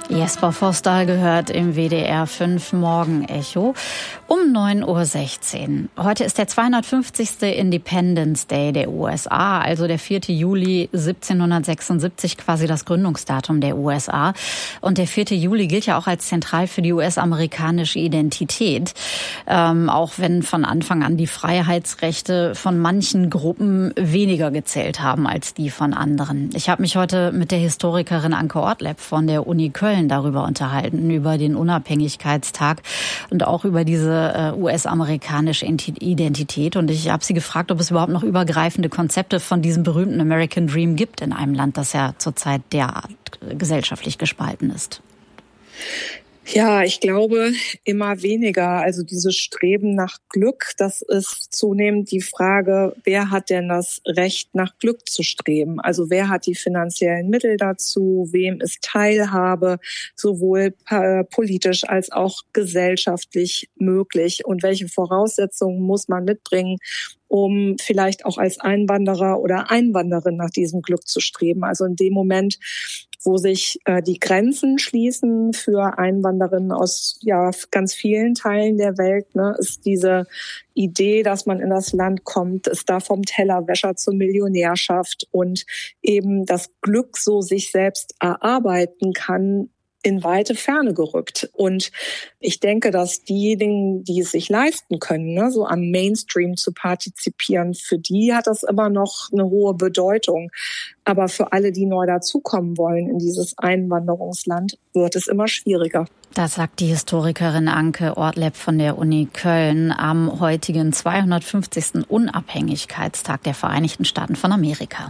Jesper Vostal gehört im WDR 5 Morgenecho um 9:16 Uhr. Heute ist der 250. Independence Day der USA, also der 4. Juli 1776, quasi das Gründungsdatum der USA. Und der 4. Juli gilt ja auch als zentral für die US-amerikanische Identität, auch wenn von Anfang an die Freiheitsrechte von manchen Gruppen weniger gezählt haben als die von anderen. Ich habe mich heute mit der Historikerin Anke Ortleb von der Uni Köln darüber unterhalten, über den Unabhängigkeitstag und auch über diese US-amerikanische Identität. Und ich habe sie gefragt, ob es überhaupt noch übergreifende Konzepte von diesem berühmten American Dream gibt in einem Land, das ja zurzeit derart gesellschaftlich gespalten ist. Ja, ich glaube immer weniger. Also dieses Streben nach Glück, das ist zunehmend die Frage, wer hat denn das Recht, nach Glück zu streben? Also wer hat die finanziellen Mittel dazu? Wem ist Teilhabe sowohl politisch als auch gesellschaftlich möglich? Und welche Voraussetzungen muss man mitbringen, um vielleicht auch als Einwanderer oder Einwanderin nach diesem Glück zu streben? Also in dem Moment, wo sich die Grenzen schließen für Einwanderinnen aus ganz vielen Teilen der Welt, ist diese Idee, dass man in das Land kommt, es da vom Tellerwäscher zur Millionärschaft und eben das Glück so sich selbst erarbeiten kann, in weite Ferne gerückt. Und ich denke, dass diejenigen, die es sich leisten können, so am Mainstream zu partizipieren, für die hat das immer noch eine hohe Bedeutung. Aber für alle, die neu dazukommen wollen in dieses Einwanderungsland, wird es immer schwieriger. Das sagt die Historikerin Anke Ortleb von der Uni Köln am heutigen 250. Unabhängigkeitstag der Vereinigten Staaten von Amerika.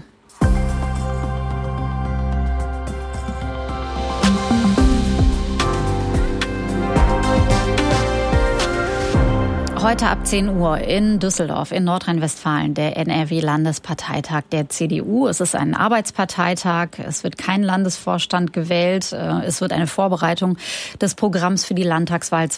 Heute ab 10 Uhr in Düsseldorf in Nordrhein-Westfalen der NRW-Landesparteitag der CDU. Es ist ein Arbeitsparteitag. Es wird kein Landesvorstand gewählt. Es wird eine Vorbereitung des Programms für die Landtagswahl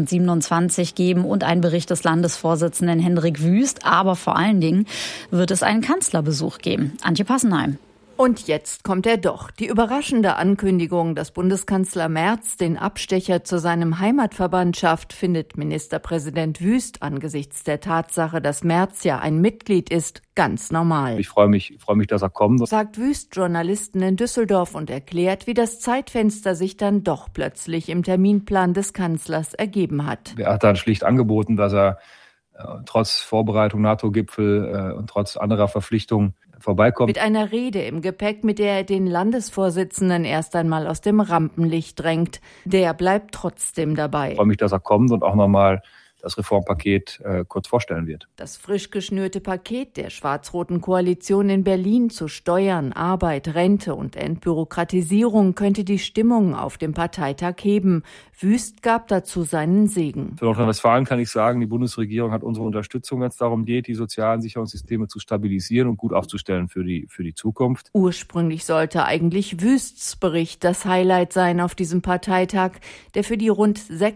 2027 geben und einen Bericht des Landesvorsitzenden Hendrik Wüst. Aber vor allen Dingen wird es einen Kanzlerbesuch geben. Antje Passenheim. Und jetzt kommt er doch. Die überraschende Ankündigung, dass Bundeskanzler Merz den Abstecher zu seinem Heimatverband schafft, findet Ministerpräsident Wüst angesichts der Tatsache, dass Merz ja ein Mitglied ist, ganz normal. Ich freue mich, dass er kommt, sagt Wüst Journalisten in Düsseldorf und erklärt, wie das Zeitfenster sich dann doch plötzlich im Terminplan des Kanzlers ergeben hat. Er hat dann schlicht angeboten, dass er trotz Vorbereitung NATO-Gipfel und trotz anderer Verpflichtungen vorbeikommt. Mit einer Rede im Gepäck, mit der er den Landesvorsitzenden erst einmal aus dem Rampenlicht drängt. Der bleibt trotzdem dabei. Ich freue mich, dass er kommt und auch nochmal das Reformpaket kurz vorstellen wird. Das frisch geschnürte Paket der schwarz-roten Koalition in Berlin zu Steuern, Arbeit, Rente und Entbürokratisierung könnte die Stimmung auf dem Parteitag heben. Wüst gab dazu seinen Segen. Für Nordrhein-Westfalen kann ich sagen, die Bundesregierung hat unsere Unterstützung, wenn es darum geht, die sozialen Sicherungssysteme zu stabilisieren und gut aufzustellen für die Zukunft. Ursprünglich sollte eigentlich Wüsts Bericht das Highlight sein auf diesem Parteitag, der für die rund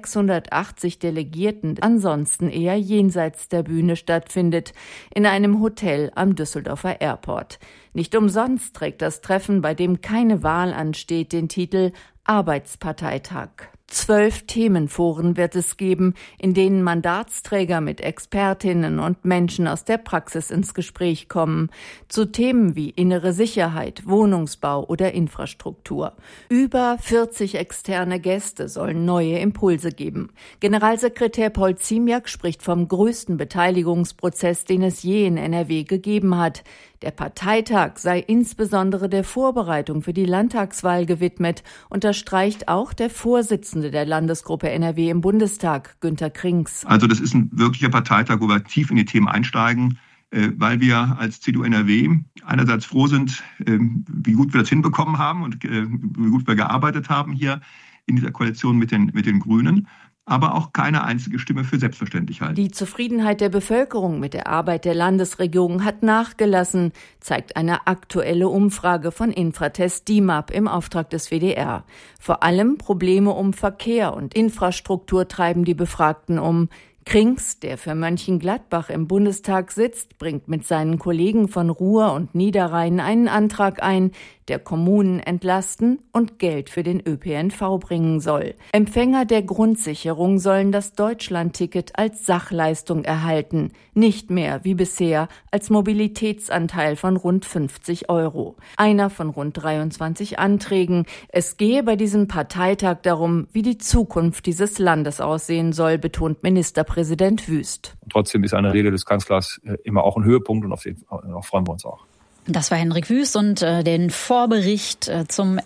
680 Delegierten ansonsten eher jenseits der Bühne stattfindet, in einem Hotel am Düsseldorfer Airport. Nicht umsonst trägt das Treffen, bei dem keine Wahl ansteht, den Titel Arbeitsparteitag. 12 Themenforen wird es geben, in denen Mandatsträger mit Expertinnen und Menschen aus der Praxis ins Gespräch kommen, zu Themen wie innere Sicherheit, Wohnungsbau oder Infrastruktur. Über 40 externe Gäste sollen neue Impulse geben. Generalsekretär Paul Ziemiak spricht vom größten Beteiligungsprozess, den es je in NRW gegeben hat. Der Parteitag sei insbesondere der Vorbereitung für die Landtagswahl gewidmet, unterstreicht auch der Vorsitzende der Landesgruppe NRW im Bundestag, Günter Krings. Also das ist ein wirklicher Parteitag, wo wir tief in die Themen einsteigen, weil wir als CDU NRW einerseits froh sind, wie gut wir das hinbekommen haben und wie gut wir gearbeitet haben hier in dieser Koalition mit den Grünen, aber auch keine einzige Stimme für selbstverständlich halten. Die Zufriedenheit der Bevölkerung mit der Arbeit der Landesregierung hat nachgelassen, zeigt eine aktuelle Umfrage von Infratest DIMAP im Auftrag des WDR. Vor allem Probleme um Verkehr und Infrastruktur treiben die Befragten um. Krings, der für Mönchengladbach im Bundestag sitzt, bringt mit seinen Kollegen von Ruhr und Niederrhein einen Antrag ein, der Kommunen entlasten und Geld für den ÖPNV bringen soll. Empfänger der Grundsicherung sollen das Deutschlandticket als Sachleistung erhalten, nicht mehr wie bisher als Mobilitätsanteil von rund 50 €. Einer von rund 23 Anträgen. Es gehe bei diesem Parteitag darum, wie die Zukunft dieses Landes aussehen soll, betont Ministerpräsident Wüst. Trotzdem ist eine Rede des Kanzlers immer auch ein Höhepunkt und auf den freuen wir uns auch. Das war Henrik Wüst und den Vorbericht zum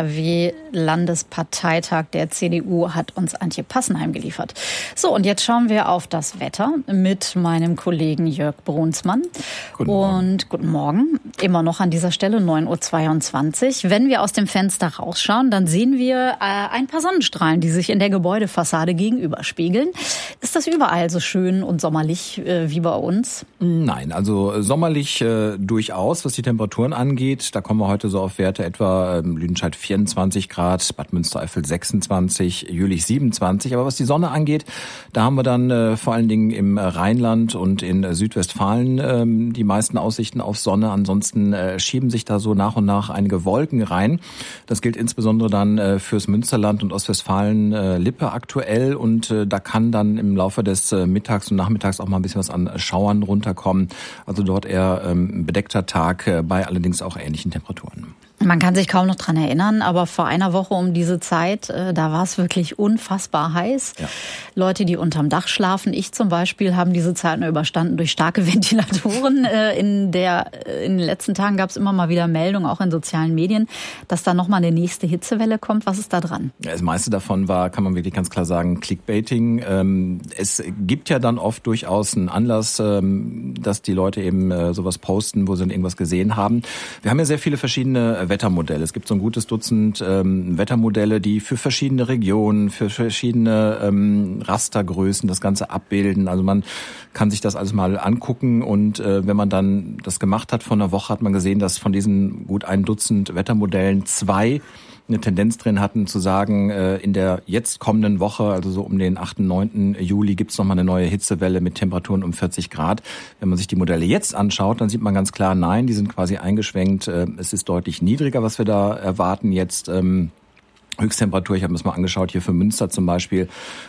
NRW-Landesparteitag der CDU hat uns Antje Passenheim geliefert. So, und jetzt schauen wir auf das Wetter mit meinem Kollegen Jörg Brunsmann. Guten Morgen. Und guten Morgen. Immer noch an dieser Stelle 9:22 Uhr. Wenn wir aus dem Fenster rausschauen, dann sehen wir ein paar Sonnenstrahlen, die sich in der Gebäudefassade gegenüberspiegeln. Ist das überall so schön und sommerlich wie bei uns? Nein, also sommerlich durchaus, was die Temperaturen angeht. Da kommen wir heute so auf Werte etwa Lüdenscheid 24 Grad, Bad Münstereifel 26, Jülich 27. Aber was die Sonne angeht, da haben wir dann vor allen Dingen im Rheinland und in Südwestfalen die meisten Aussichten auf Sonne. Ansonsten schieben sich da so nach und nach einige Wolken rein. Das gilt insbesondere dann fürs Münsterland und Ostwestfalen-Lippe aktuell. Und da kann dann im Laufe des Mittags und Nachmittags auch mal ein bisschen was an Schauern runterkommen. Also dort eher bedeckter Tag bei allerdings auch ähnlichen Temperaturen. Man kann sich kaum noch dran erinnern, aber vor einer Woche um diese Zeit, da war es wirklich unfassbar heiß. Ja. Leute, die unterm Dach schlafen, ich zum Beispiel, haben diese Zeit nur überstanden durch starke Ventilatoren. In den letzten Tagen gab es immer mal wieder Meldungen, auch in sozialen Medien, dass da nochmal eine nächste Hitzewelle kommt. Was ist da dran? Ja, das meiste davon war, kann man wirklich ganz klar sagen, Clickbaiting. Es gibt ja dann oft durchaus einen Anlass, dass die Leute eben sowas posten, wo sie irgendwas gesehen haben. Wir haben ja sehr viele verschiedene Wettermodelle. Es gibt so ein gutes Dutzend Wettermodelle, die für verschiedene Regionen, für verschiedene Rastergrößen das Ganze abbilden. Also man kann sich das alles mal angucken und wenn man dann das gemacht hat vor einer Woche, hat man gesehen, dass von diesen gut ein Dutzend Wettermodellen 2 eine Tendenz drin hatten zu sagen, in der jetzt kommenden Woche, also so um den 8. 9. Juli, gibt's nochmal eine neue Hitzewelle mit Temperaturen um 40 Grad. Wenn man sich die Modelle jetzt anschaut, dann sieht man ganz klar, nein, die sind quasi eingeschwenkt. Es ist deutlich niedriger, was wir da erwarten jetzt. Höchsttemperatur, ich habe mir das mal angeschaut, hier für Münster zum Beispiel,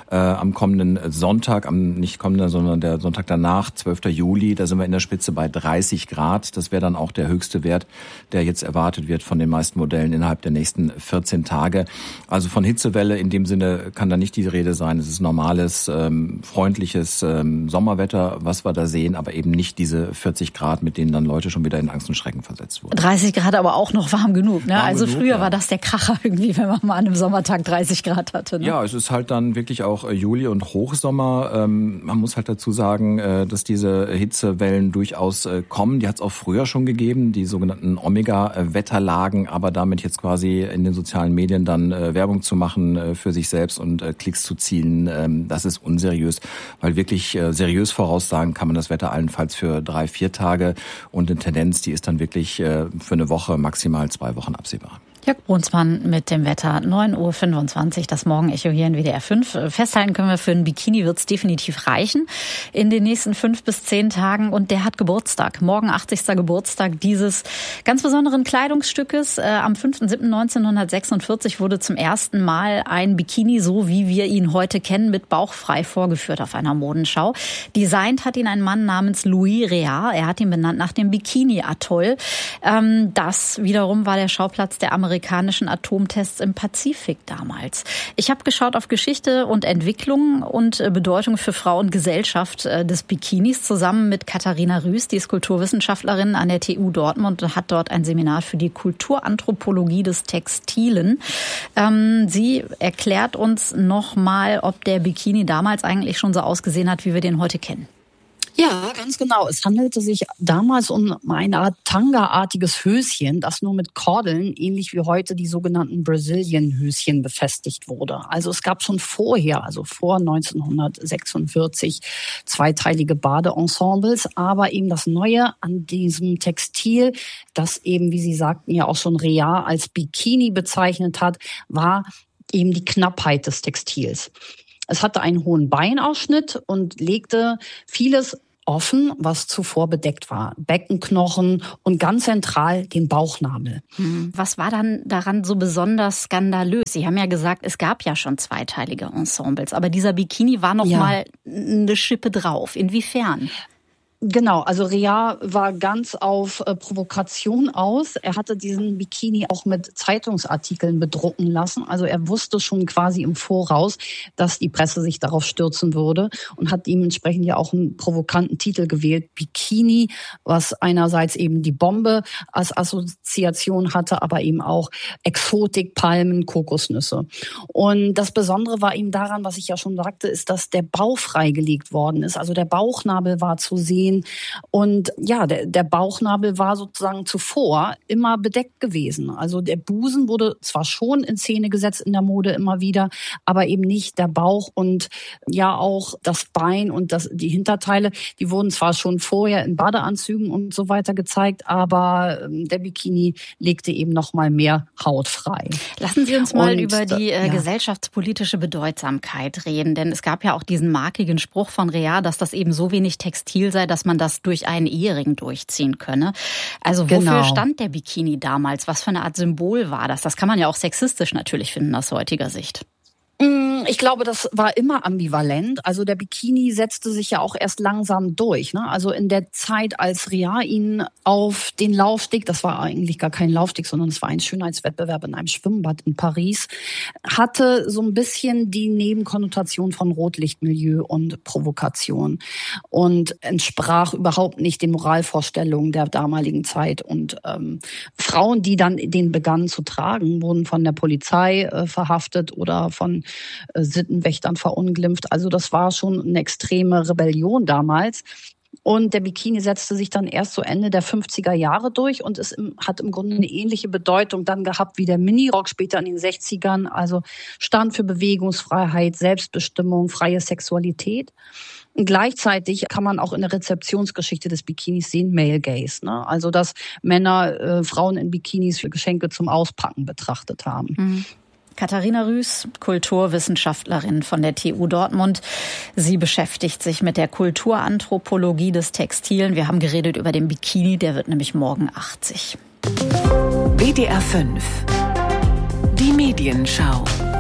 am kommenden Sonntag, nicht kommenden, sondern der Sonntag danach, 12. Juli, da sind wir in der Spitze bei 30 Grad. Das wäre dann auch der höchste Wert, der jetzt erwartet wird von den meisten Modellen innerhalb der nächsten 14 Tage. Also von Hitzewelle in dem Sinne kann da nicht die Rede sein. Es ist normales, freundliches Sommerwetter, was wir da sehen, aber eben nicht diese 40 Grad, mit denen dann Leute schon wieder in Angst und Schrecken versetzt wurden. 30 Grad aber auch noch warm genug, ne? Warm also genug, früher ja. War das der Kracher irgendwie, wenn man mal an einem Sommertag 30 Grad hatte. Ne? Ja, es ist halt dann wirklich auch Juli und Hochsommer. Man muss halt dazu sagen, dass diese Hitzewellen durchaus kommen. Die hat es auch früher schon gegeben, die sogenannten Omega-Wetterlagen, aber damit jetzt quasi in den sozialen Medien dann Werbung zu machen für sich selbst und Klicks zu zielen, das ist unseriös, weil wirklich seriös voraussagen kann man das Wetter allenfalls für 3-4 Tage und eine Tendenz, die ist dann wirklich für eine Woche, maximal 2 Wochen absehbar. Jörg Brunsmann mit dem Wetter, 9:25 Uhr, das Morgenecho hier in WDR 5. Festhalten können wir, für ein Bikini wird es definitiv reichen in den nächsten 5 bis 10 Tagen. Und der hat Geburtstag, morgen 80. Geburtstag dieses ganz besonderen Kleidungsstückes. Am 5.7.1946 wurde zum ersten Mal ein Bikini, so wie wir ihn heute kennen, mit Bauch frei vorgeführt auf einer Modenschau. Designt hat ihn ein Mann namens Louis Réard. Er hat ihn benannt nach dem Bikini-Atoll. Das wiederum war der Schauplatz der amerikanischen Atomtests im Pazifik damals. Ich habe geschaut auf Geschichte und Entwicklung und Bedeutung für Frau und Gesellschaft des Bikinis zusammen mit Katharina Rüß, die ist Kulturwissenschaftlerin an der TU Dortmund und hat dort ein Seminar für die Kulturanthropologie des Textilen. Sie erklärt uns nochmal, ob der Bikini damals eigentlich schon so ausgesehen hat, wie wir den heute kennen. Ja, ganz genau. Es handelte sich damals um eine Art Tanga-artiges Höschen, das nur mit Kordeln, ähnlich wie heute die sogenannten Brazilian-Höschen, befestigt wurde. Also es gab schon vorher, also vor 1946, zweiteilige Badeensembles, aber eben das Neue an diesem Textil, das eben, wie Sie sagten, ja auch schon Réard als Bikini bezeichnet hat, war eben die Knappheit des Textils. Es hatte einen hohen Beinausschnitt und legte vieles offen, was zuvor bedeckt war. Beckenknochen und ganz zentral den Bauchnabel. Was war dann daran so besonders skandalös? Sie haben ja gesagt, es gab ja schon zweiteilige Ensembles, aber dieser Bikini war noch mal eine Schippe drauf. Inwiefern? Genau, also Rea war ganz auf Provokation aus. Er hatte diesen Bikini auch mit Zeitungsartikeln bedrucken lassen. Also er wusste schon quasi im Voraus, dass die Presse sich darauf stürzen würde und hat dementsprechend ja auch einen provokanten Titel gewählt, Bikini, was einerseits eben die Bombe als Assoziation hatte, aber eben auch Exotik, Palmen, Kokosnüsse. Und das Besondere war eben daran, was ich ja schon sagte, ist, dass der Bauch freigelegt worden ist. Also der Bauchnabel war zu sehen. Und ja, der Bauchnabel war sozusagen zuvor immer bedeckt gewesen. Also der Busen wurde zwar schon in Szene gesetzt in der Mode immer wieder, aber eben nicht der Bauch und ja auch das Bein und die Hinterteile, die wurden zwar schon vorher in Badeanzügen und so weiter gezeigt, aber der Bikini legte eben noch mal mehr Haut frei. Lassen Sie uns mal über die gesellschaftspolitische Bedeutsamkeit reden, denn es gab ja auch diesen markigen Spruch von Rea, dass das eben so wenig Textil sei, dass man das durch einen Ehering durchziehen könne. Also wofür stand der Bikini damals? Was für eine Art Symbol war das? Das kann man ja auch sexistisch natürlich finden aus heutiger Sicht. Ich glaube, das war immer ambivalent. Also der Bikini setzte sich ja auch erst langsam durch. Ne? Also in der Zeit, als Rea ihn auf den Laufsteg, das war eigentlich gar kein Laufsteg, sondern es war ein Schönheitswettbewerb in einem Schwimmbad in Paris, hatte so ein bisschen die Nebenkonnotation von Rotlichtmilieu und Provokation und entsprach überhaupt nicht den Moralvorstellungen der damaligen Zeit. Und Frauen, die dann den begannen zu tragen, wurden von der Polizei verhaftet oder von Sittenwächtern verunglimpft. Also das war schon eine extreme Rebellion damals. Und der Bikini setzte sich dann erst so Ende der 50er Jahre durch und es hat im Grunde eine ähnliche Bedeutung dann gehabt wie der Minirock später in den 60ern. Also stand für Bewegungsfreiheit, Selbstbestimmung, freie Sexualität. Und gleichzeitig kann man auch in der Rezeptionsgeschichte des Bikinis sehen, Male Gaze. Ne? Also dass Männer Frauen in Bikinis für Geschenke zum Auspacken betrachtet haben. Katharina Rüß, Kulturwissenschaftlerin von der TU Dortmund. Sie beschäftigt sich mit der Kulturanthropologie des Textilen. Wir haben geredet über den Bikini, der wird nämlich morgen 80. WDR 5. Die Medienschau.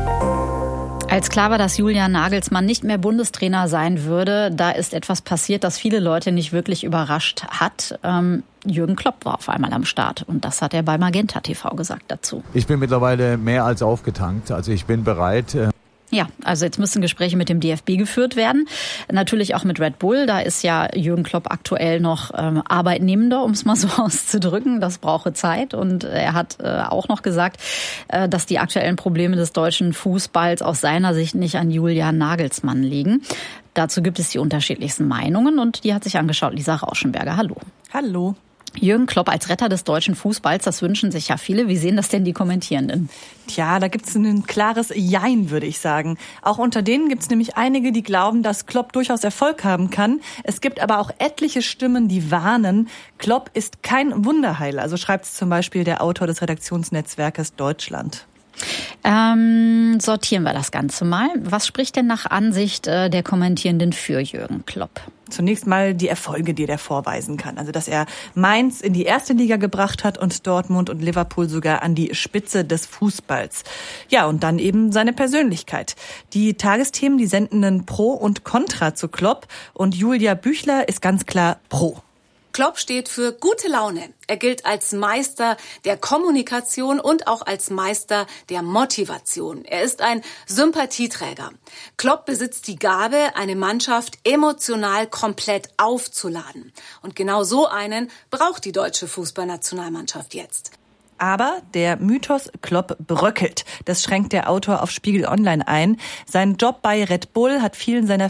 Als klar war, dass Julian Nagelsmann nicht mehr Bundestrainer sein würde, da ist etwas passiert, das viele Leute nicht wirklich überrascht hat. Jürgen Klopp war auf einmal am Start und das hat er bei Magenta TV gesagt dazu. Ich bin mittlerweile mehr als aufgetankt, also ich bin bereit. Ja, also jetzt müssen Gespräche mit dem DFB geführt werden. Natürlich auch mit Red Bull. Da ist ja Jürgen Klopp aktuell noch Arbeitnehmender, um es mal so auszudrücken. Das brauche Zeit. Und er hat auch noch gesagt, dass die aktuellen Probleme des deutschen Fußballs aus seiner Sicht nicht an Julian Nagelsmann liegen. Dazu gibt es die unterschiedlichsten Meinungen und die hat sich angeschaut Lisa Rauschenberger. Hallo. Hallo. Jürgen Klopp als Retter des deutschen Fußballs, das wünschen sich ja viele. Wie sehen das denn die Kommentierenden? Tja, da gibt's ein klares Jein, würde ich sagen. Auch unter denen gibt's nämlich einige, die glauben, dass Klopp durchaus Erfolg haben kann. Es gibt aber auch etliche Stimmen, die warnen, Klopp ist kein Wunderheiler. Also schreibt's zum Beispiel der Autor des Redaktionsnetzwerkes Deutschland. Sortieren wir das Ganze mal. Was spricht denn nach Ansicht der Kommentierenden für Jürgen Klopp? Zunächst mal die Erfolge, die er vorweisen kann. Also, dass er Mainz in die erste Liga gebracht hat und Dortmund und Liverpool sogar an die Spitze des Fußballs. Ja, und dann eben seine Persönlichkeit. Die Tagesthemen, die senden einen Pro und Contra zu Klopp und Julia Büchler ist ganz klar Pro. Klopp steht für gute Laune. Er gilt als Meister der Kommunikation und auch als Meister der Motivation. Er ist ein Sympathieträger. Klopp besitzt die Gabe, eine Mannschaft emotional komplett aufzuladen. Und genau so einen braucht die deutsche Fußballnationalmannschaft jetzt. Aber der Mythos Klopp bröckelt. Das schränkt der Autor auf Spiegel Online ein. Sein Job bei Red Bull hat bei vielen seiner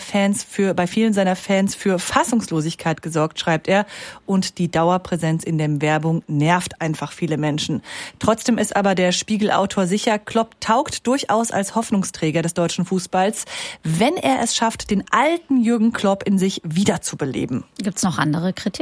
Fans für Fassungslosigkeit gesorgt, schreibt er. Und die Dauerpräsenz in der Werbung nervt einfach viele Menschen. Trotzdem ist aber der Spiegel-Autor sicher, Klopp taugt durchaus als Hoffnungsträger des deutschen Fußballs, wenn er es schafft, den alten Jürgen Klopp in sich wiederzubeleben. Gibt's noch andere Kritik?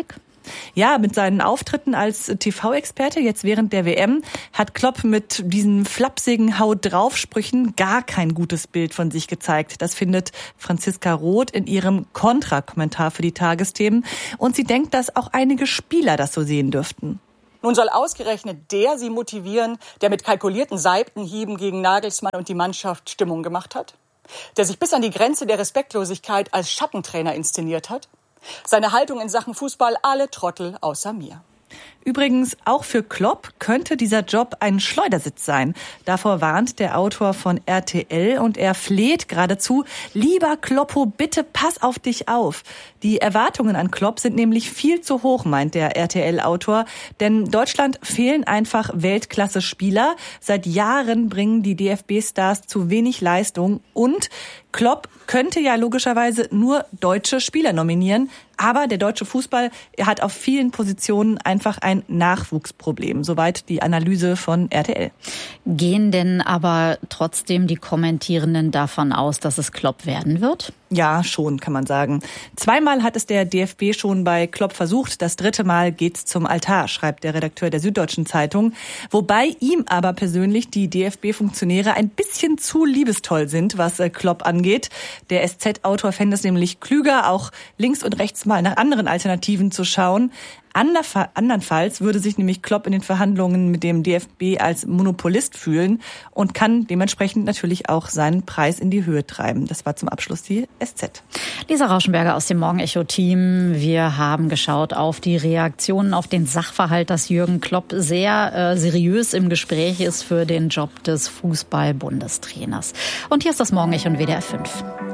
Ja, mit seinen Auftritten als TV-Experte jetzt während der WM hat Klopp mit diesen flapsigen Haut-drauf-Sprüchen gar kein gutes Bild von sich gezeigt. Das findet Franziska Roth in ihrem Kontra-Kommentar für die Tagesthemen. Und sie denkt, dass auch einige Spieler das so sehen dürften. Nun soll ausgerechnet der sie motivieren, der mit kalkulierten Seitenhieben gegen Nagelsmann und die Mannschaft Stimmung gemacht hat? Der sich bis an die Grenze der Respektlosigkeit als Schattentrainer inszeniert hat? Seine Haltung in Sachen Fußball, alle Trottel außer mir. Übrigens, auch für Klopp könnte dieser Job ein Schleudersitz sein. Davor warnt der Autor von RTL und er fleht geradezu: Lieber Kloppo, bitte pass auf dich auf. Die Erwartungen an Klopp sind nämlich viel zu hoch, meint der RTL-Autor. Denn Deutschland fehlen einfach Weltklasse-Spieler. Seit Jahren bringen die DFB-Stars zu wenig Leistung und Klopp könnte ja logischerweise nur deutsche Spieler nominieren. Aber der deutsche Fußball hat auf vielen Positionen einfach ein Nachwuchsproblem. Soweit die Analyse von RTL. Gehen denn aber trotzdem die Kommentierenden davon aus, dass es Klopp werden wird? Ja, schon, kann man sagen. 2-mal hat es der DFB schon bei Klopp versucht. Das 3. Mal geht's zum Altar, schreibt der Redakteur der Süddeutschen Zeitung. Wobei ihm aber persönlich die DFB-Funktionäre ein bisschen zu liebestoll sind, was Klopp angeht. Der SZ-Autor fände es nämlich klüger, auch links und rechts mal nach anderen Alternativen zu schauen. Andernfalls würde sich nämlich Klopp in den Verhandlungen mit dem DFB als Monopolist fühlen und kann dementsprechend natürlich auch seinen Preis in die Höhe treiben. Das war zum Abschluss die SZ. Lisa Rauschenberger aus dem Morgen-Echo-Team. Wir haben geschaut auf die Reaktionen auf den Sachverhalt, dass Jürgen Klopp sehr seriös im Gespräch ist für den Job des Fußball-Bundestrainers. Und hier ist das Morgen-Echo und WDR 5.